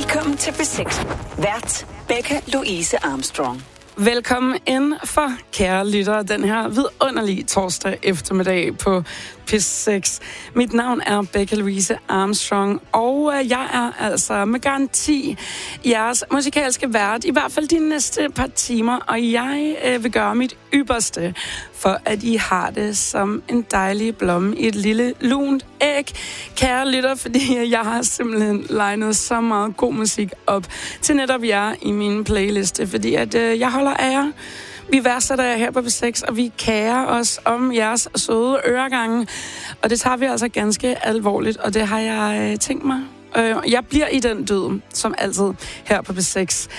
Velkommen til B6. Vært Becca Louise Armstrong. Velkommen ind for kære lyttere den her vidunderlige torsdag eftermiddag på P6. Mit navn er Becca Louise Armstrong, og jeg er altså med garanti jeres musikalske vært, i hvert fald de næste par timer, og jeg vil gøre mit ypperste for, at I har det som en dejlig blomme i et lille lunt æg. Kære lytter, fordi jeg har simpelthen legnet så meget god musik op til netop jer i min playliste, fordi at jeg holder af jer. Vi værdsætter jer her på B6, og vi kærer os om jeres søde øregange. Og det tager vi altså ganske alvorligt, og det har jeg tænkt mig. Jeg bliver i den død, som altid, her på B6.